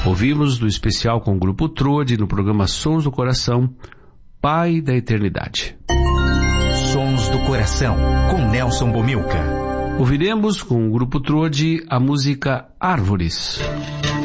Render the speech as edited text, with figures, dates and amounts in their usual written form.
Ouvimos do especial com o Grupo Trode no programa Sons do Coração, Pai da Eternidade. Sons do Coração, com Nelson Bomilca. Ouviremos com o Grupo Trode a música Árvores.